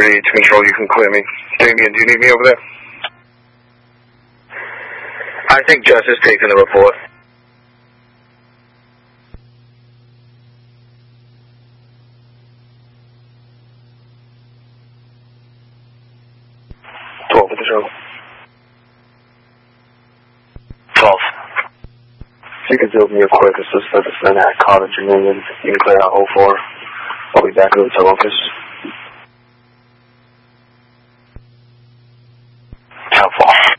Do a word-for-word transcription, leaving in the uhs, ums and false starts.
thirty to control, you can clear me. Damien, do you need me over there? I think Justice taking the report. twelve for control. twelve. If you could do me a quick assist at the Senate at Cottage and Union, you can clear out oh four. I'll be back at the hotel office. Helpful.